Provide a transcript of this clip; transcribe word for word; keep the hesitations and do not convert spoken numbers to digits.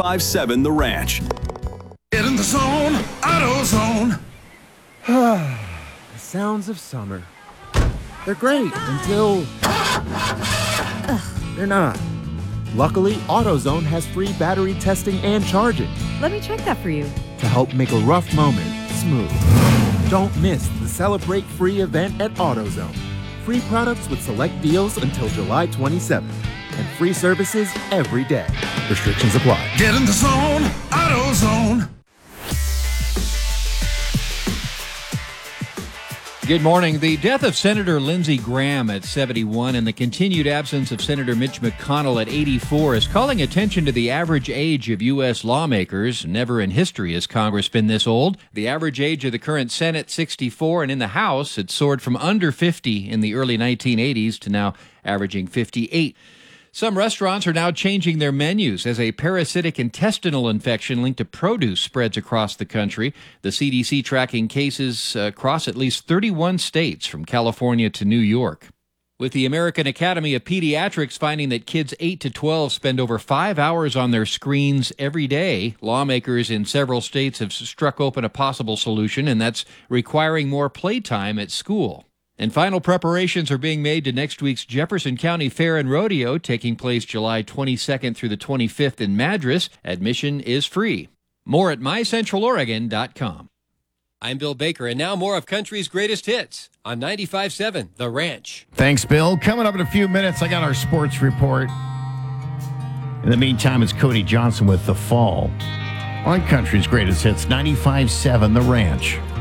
ninety-five point seven The Ranch. Get in the zone, AutoZone. The sounds of summer. They're great until they're not. Luckily, AutoZone has free battery testing and charging Let me check that for you. to help make a rough moment smooth. Don't miss the Celebrate Free event at AutoZone. Free products with select deals until July twenty-seventh. And free services every day. Restrictions apply. Get in the zone, AutoZone. Good morning. The death of Senator Lindsey Graham at seventy-one and the continued absence of Senator Mitch McConnell at eighty-four is calling attention to the average age of U S lawmakers. Never in history has Congress been this old. The average age of the current Senate, sixty-four, and in the House, it soared from under fifty in the early nineteen eighties to now averaging fifty-eight. Some restaurants are now changing their menus as a parasitic intestinal infection linked to produce spreads across the country. The C D C tracking cases across at least thirty-one states from California to New York. With the American Academy of Pediatrics finding that kids eight to twelve spend over five hours on their screens every day, lawmakers in several states have struck open a possible solution, and that's requiring more playtime at school. And final preparations are being made to next week's Jefferson County Fair and Rodeo, taking place July twenty-second through the twenty-fifth in Madras. Admission is free. More at my central oregon dot com. I'm Bill Baker, and now more of country's greatest hits on ninety-five point seven The Ranch. Thanks, Bill. Coming up in a few minutes, I got our sports report. In the meantime, it's Cody Johnson with The Fall on country's greatest hits, ninety-five point seven The Ranch.